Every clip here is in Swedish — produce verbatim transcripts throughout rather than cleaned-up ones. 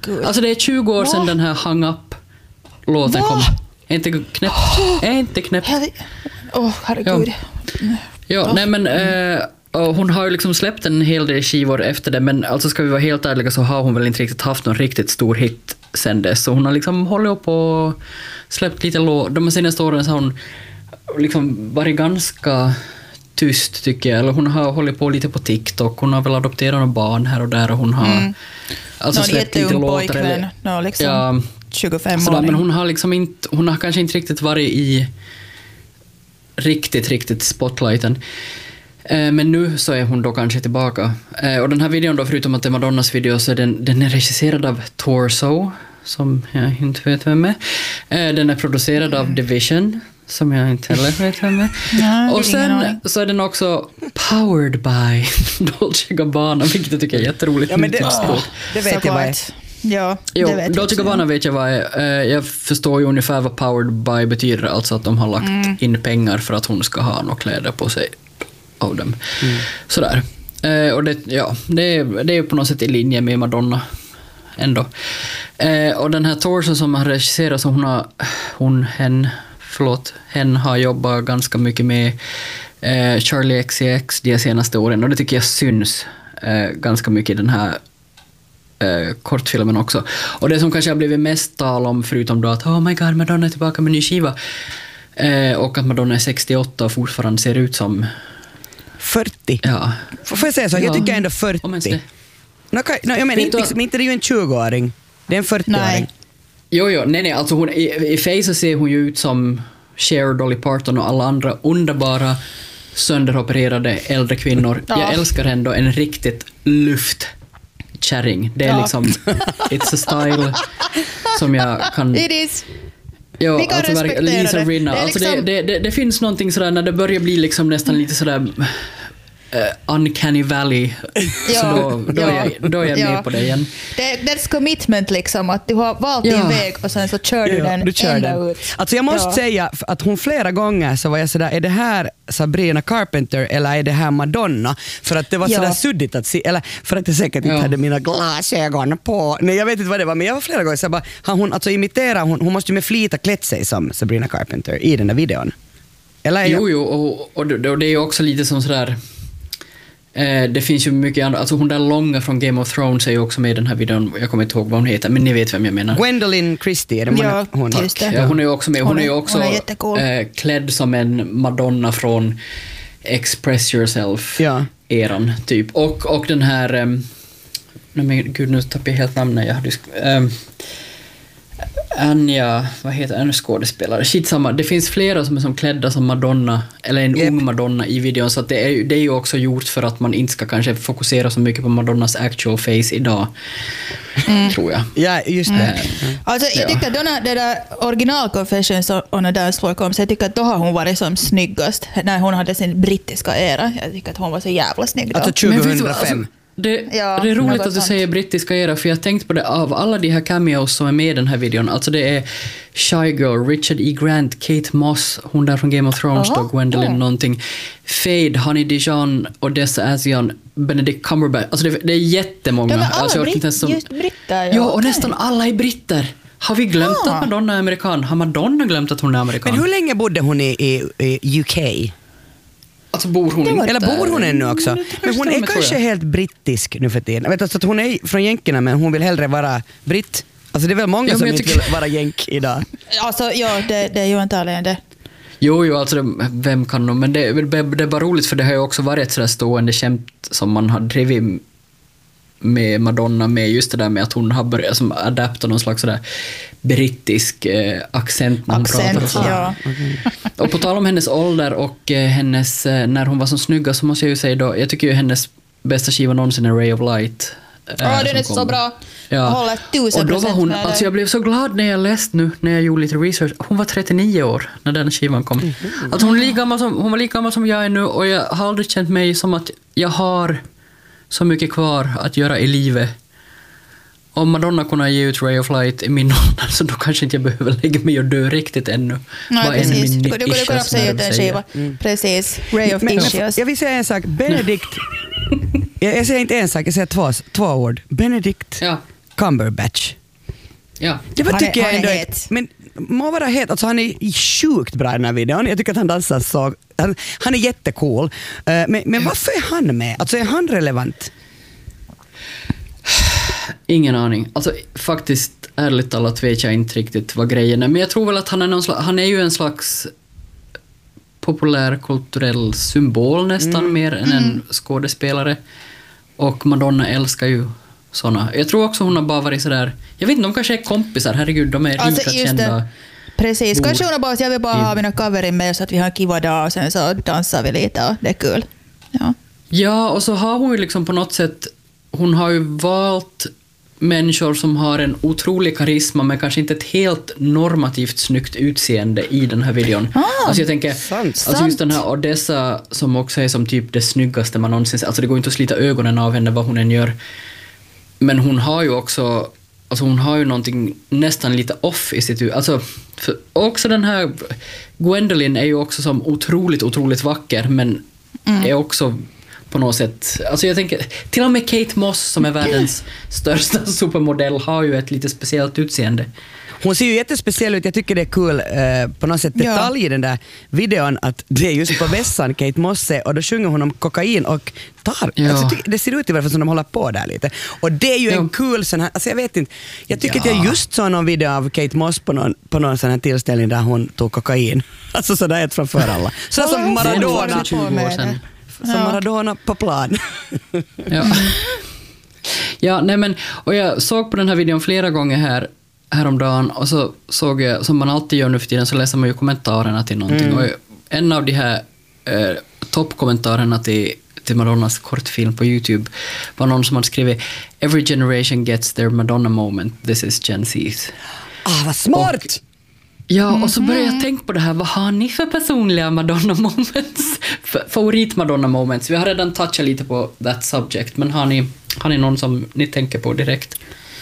Gud. Alltså det är tjugo år sedan Va? den här Hang Up-låten kom. Är inte knäppt? Är inte knäppt? Åh, oh, herregud. Ja, ja nej men... Eh, och hon har ju liksom släppt en hel del skivor efter det, men alltså ska vi vara helt ärliga så har hon väl inte riktigt haft någon riktigt stor hit sen dess. Så hon har liksom hållit upp och släppt lite låt. De senaste åren så har hon liksom varit ganska tyst tycker jag. Eller hon har hållit på lite på TikTok. Hon har väl adopterat några barn här och där och hon har mm. alltså släppt lite låtar. Eller, no, liksom ja, tjugofem sådär, men hon har liksom inte, hon har kanske inte riktigt varit i riktigt, riktigt spotlighten. Men nu så är hon då kanske tillbaka. Och den här videon då, förutom att det är Madonnas video, så är den, den är regisserad av Torso, som jag inte vet vem är. Den är producerad av Division, som jag inte heller vet vem är. Ja, och sen så är den också powered by Dolce Gabbana, vilket jag tycker är jätteroligt. Ja, men det, åh, det vet jag vad är. Ja, jo, det vet Dolce Gabbana vet jag vad är. Jag förstår ju ungefär vad powered by betyder, alltså att de har lagt mm. in pengar för att hon ska ha några kläder på sig av dem. Mm. Sådär. Eh, och det, ja, det, är, det är på något sätt i linje med Madonna ändå. Eh, och den här Torso som har regisserat, så hon har hon, hen, förlåt, hen har jobbat ganska mycket med eh, Charlie X C X de senaste åren, och det tycker jag syns eh, ganska mycket i den här eh, kortfilmen också. Och det som kanske har blivit mest tal om, förutom då att oh my god, Madonna är tillbaka med ny skiva, eh, och att Madonna är sextioåtta och fortfarande ser ut som fyrtio. Ja. Får jag säga så? Jag ja. tycker ändå fyrtio. No, no, jag menar, inte, liksom, inte det är ju en tjugoåring. Det är en fyrtioåring. Nej. Jo, jo. Nej, nej. Alltså hon, i, i face ser hon ju ut som Cher, Dolly Parton och alla andra underbara sönderopererade äldre kvinnor. Ja. Jag älskar ändå en riktigt luftkärring. Det är ja. liksom it's a style som jag kan... It is. Ja, vi kan alltså respektera Lisa det. Rinna. Det, alltså liksom... det, det, det finns någonting sådär när det börjar bli liksom nästan lite sådär uh, uncanny valley. Ja, så då, då, ja, är jag, då är jag ja. med på det igen. Det, det är commitment liksom, att du har valt ja. din väg och sen så kör du ja, den du kör ända den. ut. Alltså jag måste ja. säga att hon flera gånger så var jag sådär, är det här Sabrina Carpenter eller är det här Madonna? För att det var sådär ja. suddigt att se, eller för att jag säkert inte ja. hade mina glasögon på. Nej, jag vet inte vad det var, men jag var flera gånger så bara, har hon alltså imiterat, hon, hon måste ju med flita klätt sig som Sabrina Carpenter i den där videon. Eller jo, jag... jo, och, och, det, och det är ju också lite som sådär, eh, det finns ju mycket andra, alltså hon där långa från Game of Thrones är ju också med i den här videon, jag kommer inte ihåg vad hon heter, men ni vet vem jag menar. Gwendolyn Christie, är det ja, hon? Just det. Ja, hon är ju också med, hon, hon är ju också är cool. eh, klädd som en Madonna från Express Yourself-eran, ja. typ. Och, och den här, um, nej men gud, nu tappar jag helt namnet, jag hade um, Anja, vad heter en skådespelare? Skitsamma, det finns flera som är som klädda som Madonna, eller en yep. ung Madonna i videon, så att det, är, det är ju också gjort för att man inte ska kanske fokusera så mycket på Madonnas actual face idag, mm. tror jag. Ja, just det. Mm. Alltså, jag tycker att när det där original Confessions on a Dance Floor kom, så jag tycker att då har hon varit som snyggast när hon hade sin brittiska era. Jag tycker att hon var så jävla snygg då. Alltså tjugohundrafem. Det, ja, det är roligt att du sånt. säger brittiska era, för jag tänkte på det, av alla de här cameos som är med i den här videon, alltså det är Shy Girl, Richard E. Grant, Kate Moss, hon där från Game of Thrones, då, Gwendolyn mm. någonting, Fade, Honey Dijon, Odessa Asian, Benedict Cumberbatch, alltså det, det är jättemånga. De är alla alltså, britt, som, just britter. Ja, ja och okay. nästan alla är britter. Har vi glömt ah. att Madonna är amerikan? Har Madonna glömt att hon är amerikan? Men hur länge bodde hon i, i, i U K? Alltså bor hon inte. Eller bor hon ännu också? Men hon är kanske helt brittisk nu för tiden. Jag vet alltså att hon är från jänkerna, men hon vill hellre vara britt. Alltså det är väl många ja, som inte vill vara jänk idag. Alltså ja, det, det är ju inte allen det. Jo, jo, alltså det, vem kan nog, men det, det, det var roligt, för det har ju också varit ett sådär stående skämt som man har drivit med Madonna, med just det där med att hon har börjat som adapta någon slags sådär brittisk eh, accent när hon accent, pratar. Ja. Mm. Och på tal om hennes ålder och eh, hennes, eh, när hon var som snygga, så måste jag ju säga då, jag tycker ju hennes bästa skiva någonsin är Ray of Light. Eh, ja, den är så bra. Ja. Håller tusen och då var hon, alltså jag blev så glad när jag läste nu, när jag gjorde lite research. Hon var trettionio år när den skivan kom. Mm. Alltså hon, är lika gammal som, hon var lika gammal som jag är nu, och jag har aldrig känt mig som att jag har så mycket kvar att göra i livet. Om Madonna kunde ge ut Ray of Light i min ålder, så då kanske inte jag behöver lägga mig och dö riktigt ännu. Nej, vad precis. Du, du, du kan också ge ut en skiva. Mm. Precis. Ray of Men, Issues. Jag vill säga en sak. Benedict. jag, jag säger inte en sak, jag säger två, två ord. Benedict ja. Cumberbatch. Ja. Det var, Han är- tycker jag han är ändå het. ett, men må vara het, alltså han är sjukt bra i den här videon. Jag tycker att han dansar så, han, han är jättecool. Uh, men, men varför är han med? Alltså är han relevant? Ingen aning. Alltså faktiskt, ärligt talat vet jag inte riktigt vad grejen är. Men jag tror väl att han är någon slags, han är ju en slags populärkulturell symbol nästan Mm. mer än en skådespelare. Och Madonna älskar ju såna. Jag tror också hon har bara varit sådär, jag vet inte, de kanske är kompisar, herregud, de är Alltså, rika, just kända. det. Precis, bor kanske hon har bara jag vill bara ha mina coverin med så att vi har en kiva dag och sen så dansar vi lite och det är kul. Ja. Ja, och så har hon ju liksom på något sätt, hon har ju valt människor som har en otrolig karisma men kanske inte ett helt normativt snyggt utseende i den här videon. Ah, alltså jag tänker, sant. alltså just den här Odessa som också är som typ det snyggaste man någonsin, alltså det går inte att slita ögonen av henne vad hon än gör. Men hon har ju också, alltså hon har ju någonting nästan lite off i sitt, alltså för också den här Gwendolyn är ju också som otroligt, otroligt vacker men mm. är också på något sätt, alltså jag tänker, till och med Kate Moss som är världens största supermodell har ju ett lite speciellt utseende. Hon ser ju jättespeciell ut, jag tycker det är kul eh, på något sätt detalj i den där videon att det är just på vässan Kate Moss är, och då sjunger hon om kokain och tar. Ja. Alltså, det ser ut i varje fall som de håller på där lite. Och det är ju Ja. en kul sån här, alltså jag vet inte, jag tycker Ja. att jag just såg någon video av Kate Moss på någon, på någon sån här tillställning där hon tog kokain. Alltså sådär ett framför alla. Så som Vad har Maradona, hon tjugo år sedan. som Maradona på plan. Ja. Ja, nej men, och jag såg på den här videon flera gånger här häromdagen och så såg jag, som man alltid gör nu för tiden, så läser man ju kommentarerna till någonting. Mm. Och en av de här eh, toppkommentarerna till, till Madonnas kortfilm på YouTube var någon som hade skrivit "Every generation gets their Madonna moment, this is Gen Z's." Ah, vad smart! Och, ja, och så började jag tänka på det här, vad har ni för personliga Madonna moments? Favorit Madonna moments? Vi har redan touchat lite på that subject, men har ni, har ni någon som ni tänker på direkt?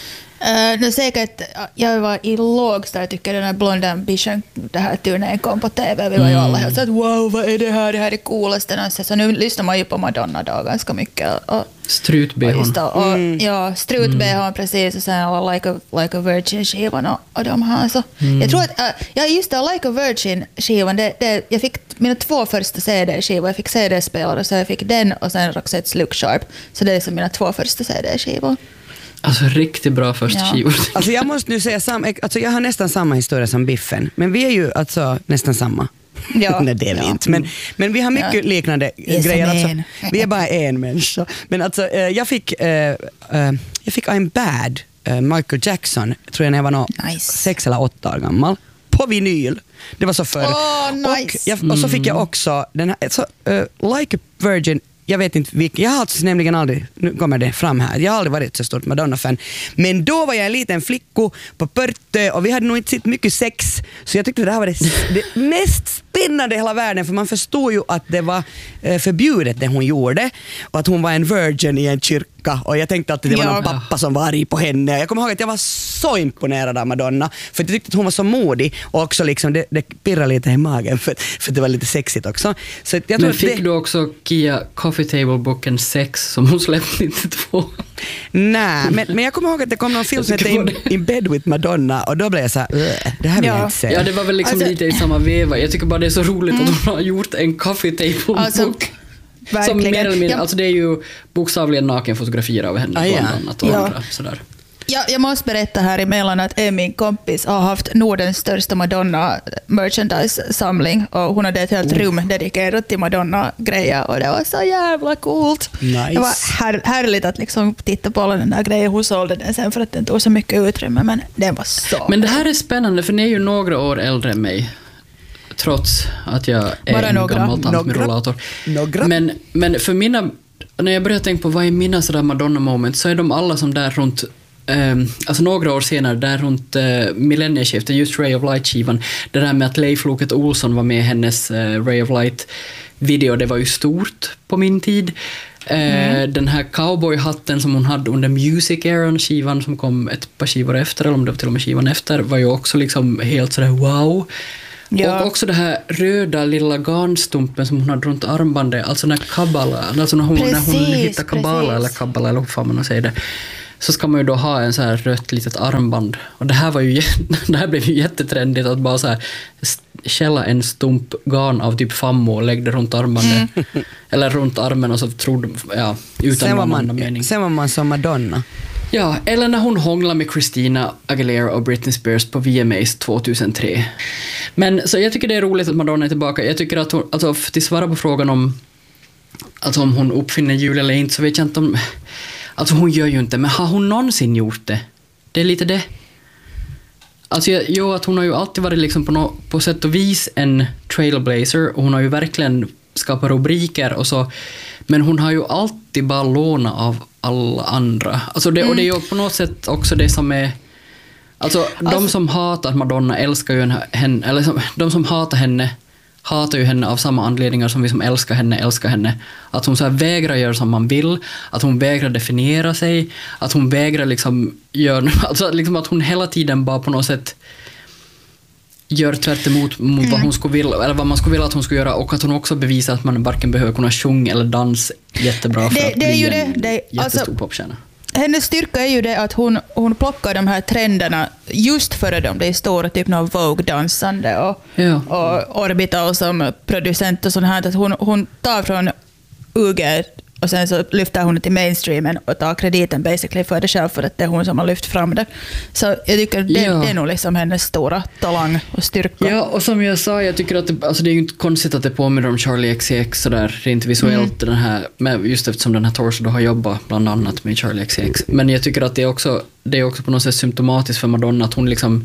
Uh, no, säkert, jag var i lågstadiet, tycker den här Blonde Ambition, det här turnén kom på T V, vi var ju alla helt så att wow, vad är det här, det här är coolaste. Så nu lyssnar man ju på Madonna då ganska mycket. Och, Strut-B H. och just då, och, Mm. Ja, Strut-B H precis, och sen alla Like a, like a Virgin-skivan och, och de här. Så. Jag tror att, uh, ja just det, Like a Virgin-skivan, det, det, jag fick mina två första C D-skivor, jag fick C D-spelare, så jag fick den och sen Roxettes Look Sharp, så det är som mina två första C D-skivor. Alltså riktigt bra första Ja. skivor. Alltså jag måste nu säga, sam, alltså jag har nästan samma historia som Biffen, men vi är ju alltså nästan samma. Ja. Nej, det är vi Ja. inte. Men, men vi har mycket Ja. liknande Vi är grejer. som Alltså, en. vi är bara en människa. Men alltså, eh, jag fick, eh, eh, jag fick I'm Bad, eh, Michael Jackson, tror jag när jag var nå Nice. sex eller åtta år gammal. På vinyl. Det var så förr. Åh, nice. och, jag, och så fick jag också den här, så, eh, Like a Virgin. Jag vet inte vilken, jag har alltså nämligen aldrig, nu kommer det fram här, jag har aldrig varit så stort Madonna-fan. Men då var jag en liten flicko på Pörtö och vi hade nog inte sett mycket sex. Så jag tyckte det här var det, det mest spännande i hela världen, för man förstod ju att det var eh, förbjudet det hon gjorde. Och att hon var en virgin i en kyrka. Och jag tänkte att det var Ja. någon pappa som var arg på henne. Jag kommer ihåg att jag var så imponerad av Madonna. För jag tyckte att hon var så modig. Och också liksom, det, det pirrade lite i magen för, för det var lite sexigt också. Så jag tror Men att fick det, du också Kia Coffee Table-boken sex som hon släppte nittiotvå? Nej, men, men jag kommer ihåg att det kom någon film som Jag hette tycker In, det. In Bed with Madonna och då blev jag så här, "Ugh, det här vill jag Ja. inte se." Ja, det var väl liksom Alltså- lite i samma veva. Jag tycker bara det är så roligt att hon har gjort en Coffee Table-bok. Alltså, som mer eller mindre, Ja. alltså det är ju bokstavligen nakenfotografier av henne Ah, bland ja. annat och Ja. andra sådär. Ja, jag måste berätta här emellan att en min kompis har haft Nordens största Madonna-merchandise-samling och hon hade ett helt rum dedikerat till Madonna-grejer och det var så jävla coolt. Nice. Det var här, härligt att liksom titta på alla den där grejen. Hon sålde den sen för att den tog så mycket utrymme, men den var så Men det här är spännande för ni är ju några år äldre än mig. Trots att jag är Bara en några. gammal tant med Några. rollator. Några. Men, men för mina, när jag börjar tänka på vad är mina sådär Madonna-moment, så är de alla som där runt, eh, alltså några år senare, där runt eh, millennieskiftet, just Ray of Light-skivan, det där med att Leif Loket Olsson var med i hennes eh, Ray of Light-video, det var ju stort på min tid. Eh, Mm. Den här cowboyhatten som hon hade under Music Aaron-skivan som kom ett par skivor efter, eller om det var till och med skivan efter, var ju också liksom helt sådär wow. Ja. Och också det här röda lilla garnstumpen som hon hade runt armbandet, alltså när kabbala, alltså när hon, när hon Precis, hittar kabbala precis. eller kabbala eller hur fan man säger det. så ska man ju då ha en så här rött litet armband. Och det här var ju det här blev ju jättetrendigt att bara så här källa en stump garn av typ fammo och lägga det runt armbandet mm. eller runt armen och så trodde ja utan någon annan mening. Sen var man som Madonna. Ja, eller när hon hånglar med Christina Aguilera och Britney Spears på V M As tjugohundratre. Men så jag tycker det är roligt att Madonna är tillbaka. Jag tycker att hon, alltså till svara på frågan om alltså om hon uppfinner jul eller inte, så vet jag inte om alltså hon gör ju inte, men har hon någonsin gjort det? Det är lite det. Alltså jag, jo, att hon har ju alltid varit liksom på, no, på sätt och vis en trailblazer, och hon har ju verkligen skapat rubriker och så, men hon har ju alltid bara lånat av alla andra. Alltså det, mm. Och det är ju på något sätt också det som är alltså, alltså de som hatar Madonna älskar ju henne, eller som, de som hatar henne hatar ju henne av samma anledningar som vi som älskar henne älskar henne. Att hon så här vägrar göra som man vill, att hon vägrar definiera sig, att hon vägrar liksom göra, alltså liksom att hon hela tiden bara på något sätt gör tvärt emot mot mm. vad hon skulle vilja, eller vad man skulle vilja att hon skulle göra, och att hon också bevisar att man varken behöver kunna sjunga eller dans jättebra för det, att det är bli ju en det, det, jättestor alltså, popstjärna. Hennes styrka är ju det att hon, hon plockar de här trenderna just före de blir stora, typ någon Vogue-dansande och, ja. och Orbital som producent och sånt här. Att hon, hon tar från U G och sen så lyfter hon det till mainstreamen och tar krediten basically för det själv, för att det är hon som har lyft fram det. Så jag tycker det, ja. det är nog liksom hennes stora talang och styrka. Ja, och som jag sa, jag tycker att det, alltså det är ju inte konstigt att det påminner om Charlie X C X sådär rent visuellt, mm. den här, med, just eftersom den här Torso då har jobbat bland annat med Charlie X C X. Men jag tycker att det är också, det är också på något sätt symptomatiskt för Madonna att hon liksom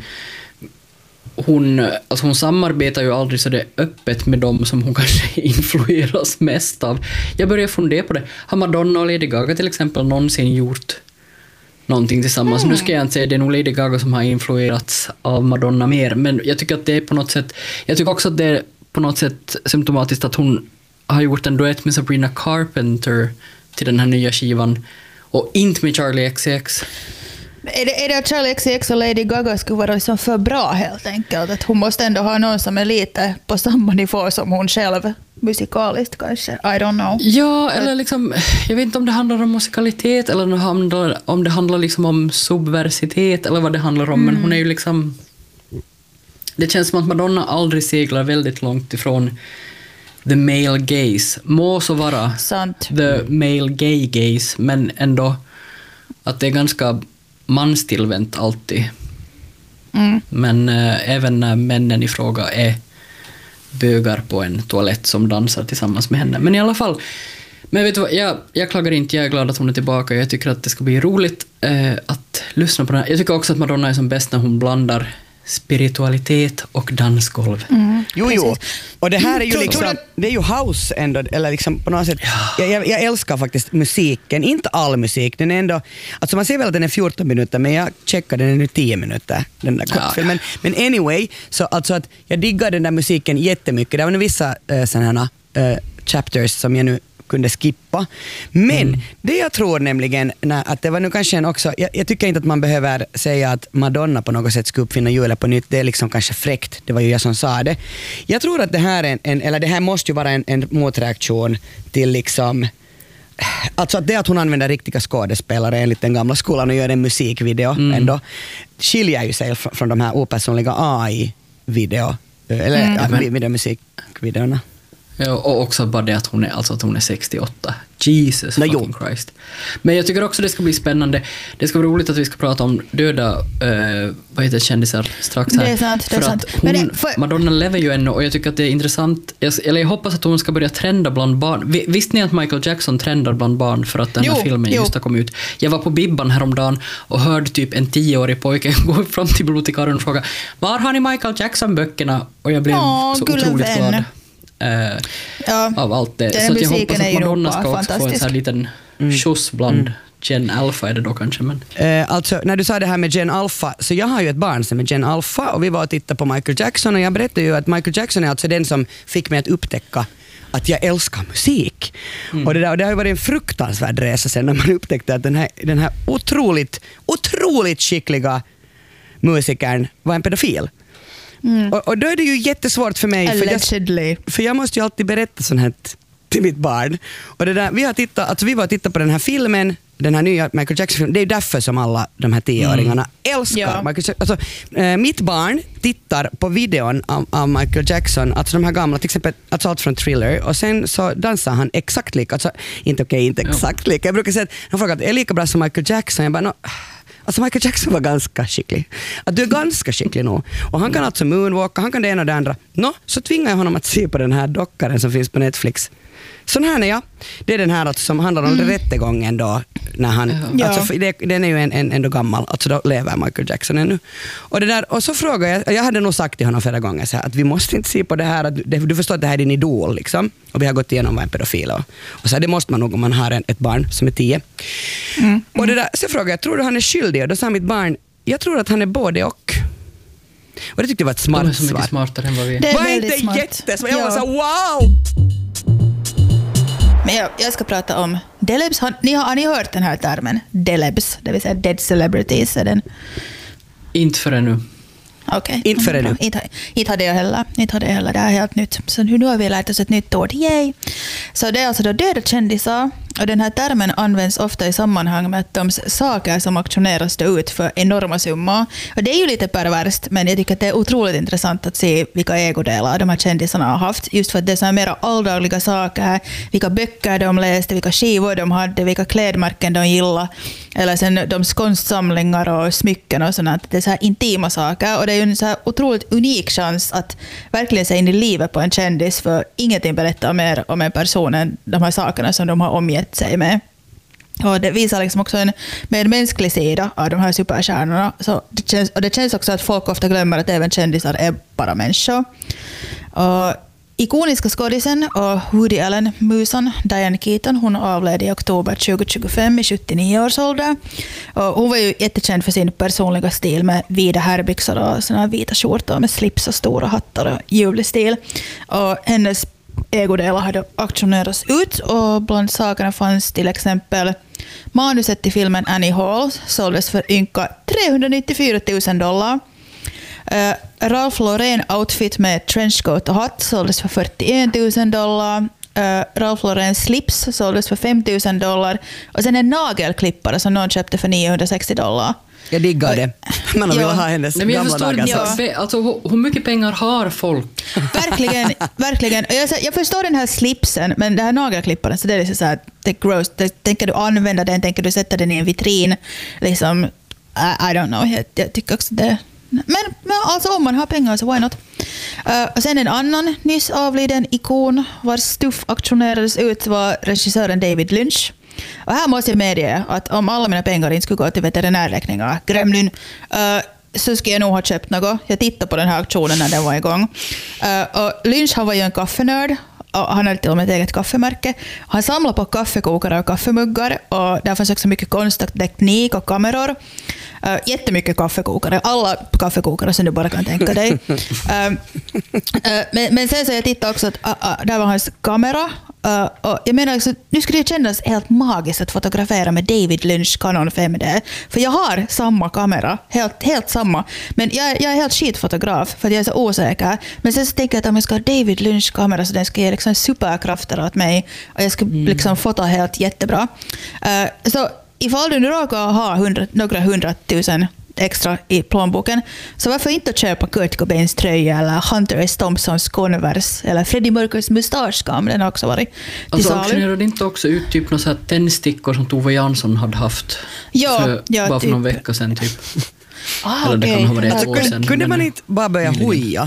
hon, alltså hon samarbetar ju aldrig så det är öppet med dem som hon kanske influeras mest av. Jag börjar fundera på det. Har Madonna och Lady Gaga till exempel någonsin gjort någonting tillsammans? Mm. Nu ska jag inte säga att det är nog Lady Gaga som har influerats av Madonna mer, men jag tycker att det är på något sätt, jag tycker också att det är på något sätt symptomatiskt att hon har gjort en duett med Sabrina Carpenter till den här nya skivan och inte med Charlie X C X. Är det, är det att Charlie X C X och Lady Gaga skulle vara liksom för bra helt enkelt? Att hon måste ändå ha någon som är lite på samma nivå som hon själv musikaliskt kanske? I don't know. Ja, eller liksom, jag vet inte om det handlar om musikalitet eller om det handlar, om det handlar liksom om subversitet eller vad det handlar om, mm. men hon är ju liksom, det känns som att Madonna aldrig seglar väldigt långt ifrån the male gaze. Må så vara Sant. The male gay gaze, men ändå att det är ganska manstillvänt alltid. Mm. Men äh, även när männen i fråga är bögar på en toalett som dansar tillsammans med henne. Men i alla fall, men vet du vad, jag, jag klagar inte, jag är glad att hon är tillbaka. Jag tycker att det ska bli roligt äh, att lyssna på den här. Jag tycker också att Madonna är som bäst när hon blandar spiritualitet och dansgolv. Mm, jo, jo. Och det här är ju liksom, det är ju house ändå, eller liksom på något sätt, ja. jag, jag älskar faktiskt musiken, inte all musik, den är ändå, alltså man ser väl att den är fjorton minuter, men jag checkade den nu tio minuter, den där kortfilmen. Ja, ja. Men, men anyway, så alltså att jag diggar den där musiken jättemycket, det var vissa äh, sådana här äh, chapters som jag nu kunde skippa. Men mm. det jag tror nämligen när, att det var nu kanske en också, jag, jag tycker inte att man behöver säga att Madonna på något sätt ska uppfinna hjulet på nytt, det är liksom kanske fräckt, det var ju jag som sa det. Jag tror att det här är en, en eller det här måste ju vara en, en motreaktion till liksom, alltså att det att hon använder riktiga skådespelare enligt den gamla skolan och gör en musikvideo mm. ändå, skiljer ju sig från, från de här opersonliga A I-video eller mm. ja, videomusikvideorna. Ja, och också bara det att hon är, alltså att hon är sextioåtta. Jesus no, fucking jo. Christ. Men jag tycker också det ska bli spännande. Det ska vara roligt att vi ska prata om döda eh, vad heter kändisar strax här. Det är sant, det är för sant. Att hon, Men det, för... Madonna lever ju ännu och jag tycker att det är intressant. Jag, eller jag hoppas att hon ska börja trenda bland barn. Visste ni att Michael Jackson trendar bland barn för att den här jo, filmen jo. just har kommit ut? Jag var på Bibban häromdagen och hörde typ en tioårig pojke gå fram till bibliotekarien och fråga: var har ni Michael Jackson-böckerna? Och jag blev Åh, så otroligt vän. glad. Uh, ja, av allt det. Så att jag hoppas att Madonna ska också få en sån här liten skjuts bland mm. Gen Alpha är det då kanske. Men. Uh, alltså när du sa det här med Gen Alpha, så jag har ju ett barn som är Gen Alpha och vi var och tittade på Michael Jackson och jag berättade ju att Michael Jackson är alltså den som fick mig att upptäcka att jag älskar musik. Mm. Och, det där, och det har ju varit en fruktansvärd resa sen när man upptäckte att den här, den här otroligt, otroligt skickliga musikern var en pedofil. Mm. Och, och då är det ju jättesvårt för mig för jag, för jag måste ju alltid berätta sånt här till mitt barn. Och det där, vi har tittat, alltså vi var och tittat på den här filmen den här nya Michael Jackson, det är därför som alla de här tioåringarna mm. älskar ja. Michael Jackson. Alltså, eh, mitt barn tittar på videon av, av Michael Jackson, alltså de här gamla, till exempel alltså allt från Thriller, och sen så dansar han exakt lika, alltså inte okej, okay, inte exakt lika. Jag brukar säga att han frågar att är lika bra som Michael Jackson. Jag bara, no, alltså Michael Jackson var ganska skicklig. Att du är ganska skicklig nu. Och han kan alltså moonwalka, han kan det ena och det andra. No, så tvingar jag honom att se på den här dockaren som finns på Netflix. Sån här är jag. Det är den här alltså, som handlar om mm. rättegången då. När han, ja. alltså, det, den är ju en, en, ändå gammal, alltså då lever Michael Jackson ännu. Och, det där, och så frågar jag, jag hade nog sagt till honom flera gånger så här, att vi måste inte se på det här, att du, du förstår att det här är din idol liksom. Och vi har gått igenom vad en pedofil och, och så här, det måste man nog om man har en, ett barn som är tio. Mm. Och det där, så frågade jag, tror du han är skyldig? Och då sa mitt barn, jag tror att han är både och. Och det tyckte jag var ett smart svar. De är så mycket smartare än vad vi är. Det är var väldigt inte smart. Jättesmart. Jag var ja. så wow! Men jag, jag ska prata om Delebs. Har ni, har, har ni hört den här termen? Delebs, det vill säga dead celebrities. Är den? Inte förrän nu. Okej. Okay. Inte förrän nu. Inte, inte hade jag heller. Inte hade jag heller. Det är helt nytt. Så nu har vi lärt oss ett nytt ord. Yay! Så det är alltså då döda kändisar. Och den här termen används ofta i sammanhang med att de saker som auktioneras ut för enorma summor. Och det är ju lite perverst, men jag tycker att det är otroligt intressant att se vilka ägodelar de här kändisarna har haft. Just för att det är så här mera alldagliga saker. Vilka böcker de läste, vilka skivor de hade, vilka klädmärken de gillade. Eller sen de konstsamlingar och smycken och sånt. Det är så här intima saker. Och det är ju en så här otroligt unik chans att verkligen se in i livet på en kändis. För ingenting berättar mer om en person än de här sakerna som de har omgett sig med. Och det visar liksom också en medmänsklig sida av de här superstjärnorna. Så det känns, och det känns också att folk ofta glömmer att även kändisar är bara människor. Och ikoniska skådisen och Woody Allen-musan Diane Keaton, hon avled i oktober tjugohundratjugofem i sjuttionio års ålder. Och hon var ju jättekänd för sin personliga stil med vida herrbyxor och såna vita skjortor med slips och stora hattar och ljuvlig stil. Och hennes ägodelar hade auktionerats ut och bland sakerna fanns till exempel manuset till filmen Annie Hall såldes för ynka trehundranittiofyra tusen dollar. Uh, Ralph Lauren outfit med trenchcoat och hatt såldes för fyrtioen tusen dollar. Uh, Ralph Lauren slips såldes för fem tusen dollar. Och sen en nagelklippare som någon köpte för niohundrasextio dollar. Jag diggar det. Man vill ja. ha hennes Nej, men jag gamla förstår dagar. ja. alltså, hur, hur mycket pengar har folk? Verkligen, verkligen. Jag, jag förstår den här slipsen, men det här nagelklipparen, så det är liksom så här, det är gross. Det, tänker du använda den, tänker du sätta den i en vitrin? Liksom, I, I don't know. Jag, jag tycker också det. Men, men alltså om man har pengar så why not? Uh, och sen en annan nyss avliden ikon vars stuff auktionerades ut var regissören David Lynch. Och här måste jag medge att om alla mina pengar inte skulle gå till veterinärräkningar, Gremlin, uh, så skulle jag nog ha köpt något. Jag tittade på den här auktionen när den var igång. Uh, och Lynch, han var ju en kaffenörd. Och han hade till och med ett eget kaffemärke. Han samlade på kaffekokare och kaffemuggar. Och där fanns också mycket konst och teknik och kameror. Uh, jättemycket kaffekokare. Alla kaffekokare som du bara kan tänka dig. uh, uh, men, men sen så jag tittade också att uh, uh, där var hans kamera. Uh, och jag menar också, nu skulle det kännas helt magiskt att fotografera med David Lynch Canon fem D. För jag har samma kamera, helt, helt samma. Men jag, jag är helt skitfotograf för att jag är så osäker. Men sen så tänker jag att om jag ska ha David Lynch kamera så den ska ge liksom superkrafter åt mig. Och jag ska mm. liksom fota helt jättebra. Uh, så ifall du nu råkar ha hundra, några hundratusen extra i plånboken, så varför inte köpa Kurt Cobains tröja eller Hunter S. Thompsons Converse eller Freddie Mercurys mustaschkam, den har också varit till alltså, salu. Auktionerade inte också ut typ några så här tändstickor som Tove Jansson hade haft ja, för, ja, bara för typ. någon vecka sedan typ. Ah, eller det okay. kan ha varit Alltså, två år sedan. kunde man inte bara börja hoja?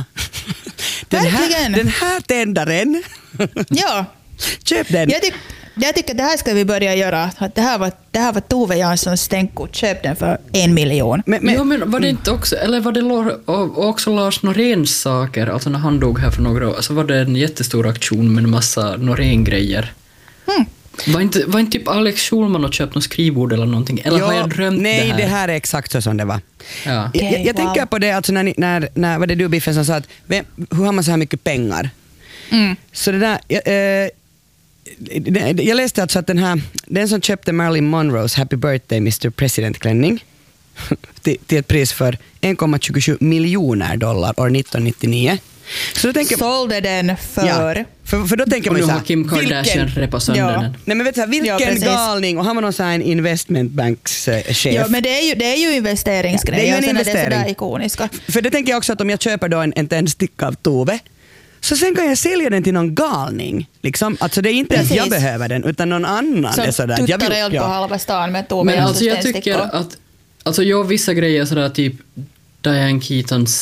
Den här, Verkligen. den här tändaren. Ja. Köp den. Jag, tyck, jag tycker att det här ska vi börja göra. Att det, här var, det här var Tove Janssons stänkort. Köp den för en miljon. Men, men, ja, men var det inte också, eller var det Lor, och också Lars Noréns saker, alltså när han dog här för några år, så var det en jättestor aktion med en massa Norén-grejer. Hmm. Var inte, var inte typ Alex Schulman och köpt något skrivbord eller någonting? Eller ja, har jag drömt nej, det här? Nej, det här är exakt så som det var. Ja. Okay, jag jag wow. tänker på det, alltså när, ni, när, när var det du Biffen som sa att vem, hur har man så här mycket pengar? Mm. Så det där... Jag, eh, jag läste alltså att den här, den som köpte Marilyn Monroes Happy Birthday mister President-klänning till, till ett pris för en komma tjugosju miljoner dollar år nittonhundranittionio. Så då tänker, sålde den för... ja, för, för då tänker Och man nu så har här, Kim Kardashian repat sönder Ja. den. nej men vet du, så här, vilken Ja, precis. galning, och han var någon sån här investmentbankschef. Ja, men det är ju, det är ju investeringsgrejer. Ja, det är ju en och sen är det investering. sådär ikoniska. För det tänker jag också att om jag köper då en, en tändsticka av Tove, så sen kan jag sälja den till någon galning. Liksom. Alltså det är inte Precis. att jag behöver den, utan någon annan. Som är sådär. Jag tuttar vill- eld på ja. halva stan med Tove Men Janssons alltså jag tändstickor. tycker att, alltså jag vissa grejer sådär typ Diane Keatons